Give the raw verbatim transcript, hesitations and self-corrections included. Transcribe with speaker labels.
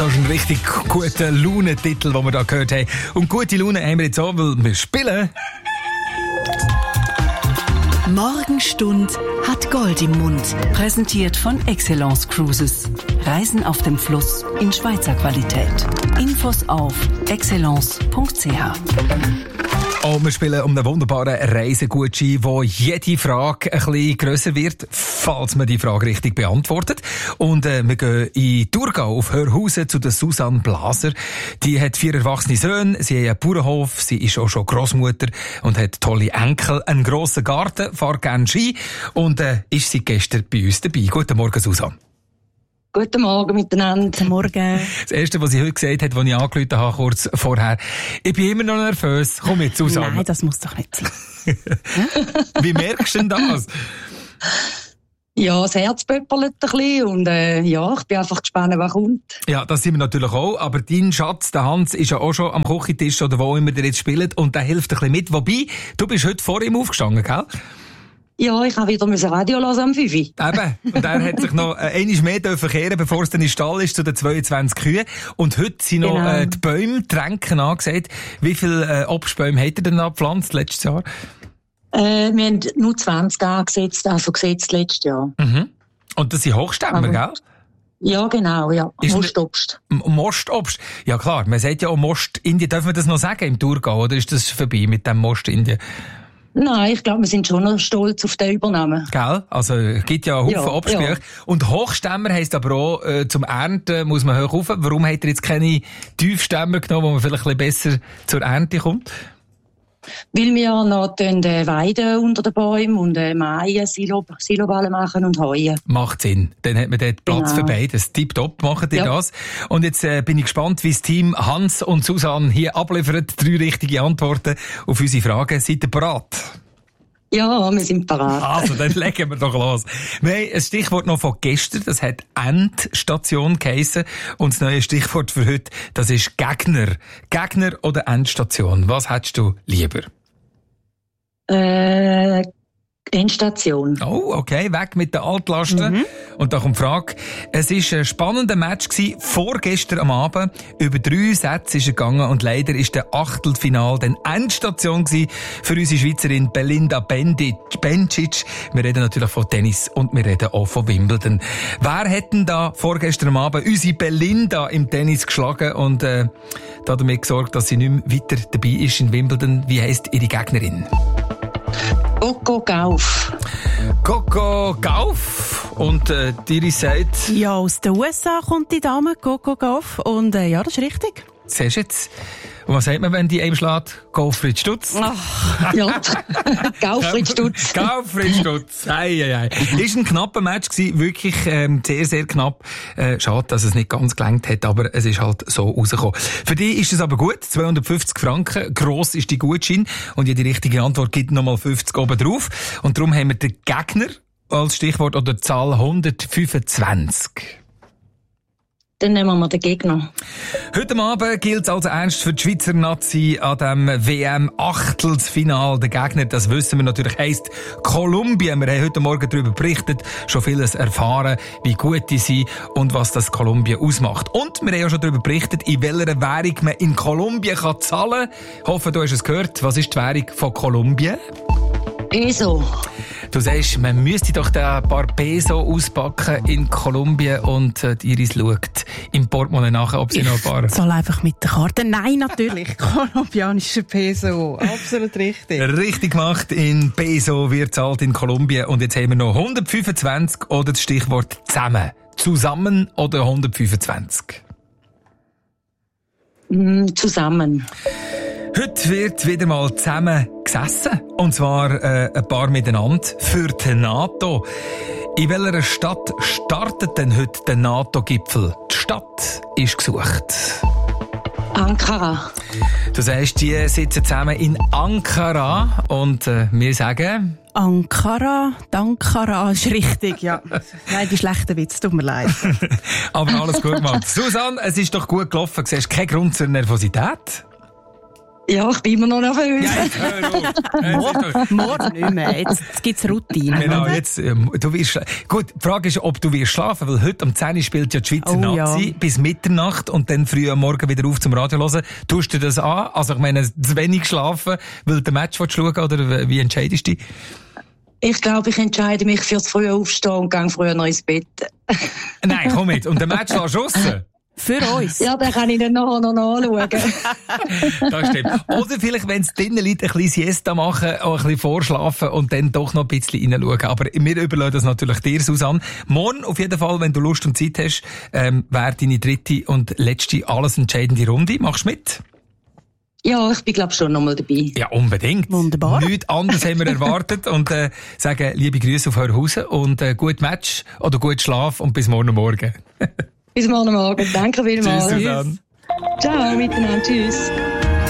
Speaker 1: Das ist ein richtig guter Laune-Titel, den wir da gehört haben. Und gute Laune haben wir jetzt auch, weil wir spielen.
Speaker 2: Morgenstund hat Gold im Mund. Präsentiert von Excellence Cruises. Reisen auf dem Fluss in Schweizer Qualität. Infos auf excellence punkt c h.
Speaker 1: Oh, wir spielen um einen wunderbaren Reisegutschein, wo jede Frage ein bisschen grösser wird, falls man die Frage richtig beantwortet. Und äh, wir gehen in Thurgau auf Hörhausen zu der Susanne Blaser. Die hat vier erwachsene Söhne, sie hat einen Bauernhof, sie ist auch schon Grossmutter und hat tolle Enkel, einen grossen Garten, fährt gerne Ski und äh, ist seit gestern bei uns dabei. Guten Morgen, Susanne.
Speaker 3: Guten Morgen miteinander.
Speaker 2: Guten Morgen.
Speaker 1: Das Erste, was sie heute gesagt hat, als ich angerufen habe, kurz vorher, ich bin immer noch nervös. Komm jetzt, Susanne.
Speaker 2: Nein, das muss doch nicht sein.
Speaker 1: Wie merkst du denn das?
Speaker 3: Ja, das Herz pöppelt ein bisschen und äh, ja, ich bin einfach gespannt, was kommt.
Speaker 1: Ja, das sind wir natürlich auch, aber dein Schatz, der Hans, ist ja auch schon am Küchentisch oder wo immer der jetzt spielt und der hilft ein bisschen mit. Wobei, du bist heute vor ihm aufgestanden, gell?
Speaker 3: Ja, ich habe wieder Radio hören am fünf.
Speaker 1: Eben. Und er hat sich noch äh, einmal mehr dürfen kehren, bevor es dann in den Stall ist, zu den zweiundzwanzig Kühen. Und heute sind noch
Speaker 3: Genau.
Speaker 1: äh, die Bäume, die Tränken angesagt. Wie viele äh, Obstbäume hat er denn abgepflanzt letztes Jahr?
Speaker 3: Äh, wir haben nur zwanzig angesetzt, also gesetzt letztes Jahr.
Speaker 1: Mhm. Und das sind Hochstämmer,
Speaker 3: Aber-
Speaker 1: gell?
Speaker 3: Ja, genau, ja.
Speaker 1: Ist
Speaker 3: Mostobst.
Speaker 1: M- Mostobst. Ja klar, man sagt ja auch Most-Indien. Darf man das noch sagen im Thurgau, oder ist das vorbei mit dem Most-Indien?
Speaker 3: Nein, ich glaube, wir sind schon noch stolz auf den Übernahmen.
Speaker 1: Gell? Also, es gibt ja einen Haufen
Speaker 3: Ja,
Speaker 1: Obstbücher.
Speaker 3: ja.
Speaker 1: Und Hochstämmer heisst aber auch, äh, zum Ernten muss man hoch rauf. Warum hat er jetzt keine Tiefstämmer genommen, wo man vielleicht ein bisschen besser zur Ernte kommt?
Speaker 3: Weil wir noch äh, weiden unter den Bäumen und äh, Maien, Silo, Siloballen machen und heuen.
Speaker 1: Macht Sinn. Dann hat man dort Platz
Speaker 3: Genau.
Speaker 1: für beides. Tipptopp machen die
Speaker 3: Ja.
Speaker 1: das. Und jetzt äh, bin ich gespannt, wie das Team Hans und Susanne hier abliefert. Drei richtige Antworten auf unsere Fragen. Seid ihr bereit?
Speaker 3: Ja, wir sind parat.
Speaker 1: Also, dann legen wir doch los. Wir haben ein Stichwort noch von gestern, das hat Endstation geheissen. Und das neue Stichwort für heute, das ist Gegner. Gegner oder Endstation? Was hättest du lieber?
Speaker 3: Äh, Endstation.
Speaker 1: Oh, okay, weg mit den Altlasten. Mhm. Und da kommt die Frage. Es war ein spannender Match gewesen, vorgestern am Abend. Über drei Sätze ist er gegangen und leider ist der Achtelfinal dann Endstation gewesen für unsere Schweizerin Belinda Bencic. Bencic. Wir reden natürlich von Tennis und wir reden auch von Wimbledon. Wer hat denn da vorgestern am Abend unsere Belinda im Tennis geschlagen und äh, damit gesorgt, dass sie nicht mehr weiter dabei ist in Wimbledon? Wie heisst ihre Gegnerin?
Speaker 3: Coco Gauff.
Speaker 1: Coco Gauff. Und äh, Iris sagt...
Speaker 4: Ja, aus den U S A kommt die Dame, Coco Gauff. Und äh, ja, das ist richtig.
Speaker 1: Siehst du jetzt? Und was sagt man, wenn die einem schlägt? Gottfried Stutz.
Speaker 4: Ach.
Speaker 3: Ja, Gaufried Stutz.
Speaker 1: Gottfried Stutz. Ei, ei, ei. Ist ein knapper Match gewesen, wirklich ähm, sehr, sehr knapp. Äh, schade, dass es nicht ganz gelangt hat, aber es ist halt so rausgekommen. Für dich ist es aber gut, zweihundertfünfzig Franken, gross ist die Gutschein und jede richtige Antwort gibt nochmal fünfzig oben drauf. Und darum haben wir den Gegner als Stichwort oder Zahl hundertfünfundzwanzig.
Speaker 3: Dann nehmen wir den Gegner.
Speaker 1: Heute Abend gilt es also ernst für die Schweizer Nazi an dem W M-Achtelfinal. Der Gegner, das wissen wir natürlich, heisst Kolumbien. Wir haben heute Morgen darüber berichtet, schon vieles erfahren, wie gut die sind und was das Kolumbien ausmacht. Und wir haben auch schon darüber berichtet, in welcher Währung man in Kolumbien kann zahlen kann. Ich hoffe, du hast es gehört. Was ist die Währung von Kolumbien?
Speaker 3: Peso.
Speaker 1: Du sagst, man müsste doch da ein paar Peso auspacken in Kolumbien und äh, die Iris schaut im Portemonnaie nach, ob sie noch ein paar...
Speaker 4: Ich zahle einfach mit der Karte. Nein, natürlich. Kolumbianischer Peso. Absolut richtig.
Speaker 1: Richtig gemacht. In Peso wird zahlt in Kolumbien. Und jetzt haben wir noch hundertfünfundzwanzig oder das Stichwort zusammen. Zusammen oder hundertfünfundzwanzig?
Speaker 3: Mm, zusammen.
Speaker 1: Heute wird wieder mal zusammen gesessen. Und zwar äh, ein paar miteinander für die NATO. In welcher Stadt startet denn heute der NATO-Gipfel? Die Stadt ist gesucht.
Speaker 3: Ankara.
Speaker 1: Du sagst, die sitzen zusammen in Ankara und äh, wir sagen...
Speaker 4: Ankara, Dankara ist richtig, ja. Nein, die schlechten Witze, tut mir leid.
Speaker 1: Aber alles gut gemacht. Susanne, es ist doch gut gelaufen. Du siehst keinen Grund zur Nervosität?
Speaker 3: Ja, ich bin immer noch nervös.
Speaker 1: Ja, jetzt hör auf.
Speaker 4: Morgen, morgen nicht mehr. Jetzt, jetzt gibt's Routine.
Speaker 1: Genau, jetzt, ähm, du wirst, gut, die Frage ist, ob du wirst schlafen, weil heute um zehn Uhr spielt ja die Schweizer
Speaker 4: Oh,
Speaker 1: Nazi
Speaker 4: ja.
Speaker 1: bis Mitternacht und dann früh am Morgen wieder auf zum Radio hören. Tust du das an? Also, ich meine, zu wenig schlafen, weil du den Match schauen, oder wie entscheidest du dich?
Speaker 3: Ich glaube, ich entscheide mich fürs frühe Aufstehen und gehe früher noch ins Bett.
Speaker 1: Nein, komm mit. Und den Match lässt du draussen?
Speaker 4: Für uns.
Speaker 3: Ja, den kann ich dann nachher noch nachschauen.
Speaker 1: Das stimmt. Oder vielleicht, wenn es drinnen liegt, ein bisschen Siesta machen, auch ein bisschen vorschlafen und dann doch noch ein bisschen reinschauen. Aber wir überlassen das natürlich dir, Susanne. Morgen, auf jeden Fall, wenn du Lust und Zeit hast, ähm, wäre deine dritte und letzte alles entscheidende Runde. Machst du mit?
Speaker 3: Ja, ich bin, glaube schon noch mal dabei.
Speaker 1: Ja, unbedingt.
Speaker 4: Wunderbar.
Speaker 1: Nichts anderes haben wir erwartet und äh, sagen liebe Grüße auf Hörhausen und äh, gut Match oder gut Schlaf und bis morgen Morgen.
Speaker 3: Bis morgen Morgen. Danke vielmals.
Speaker 1: Tschüss, Susanne.
Speaker 3: Ciao miteinander. Tschüss.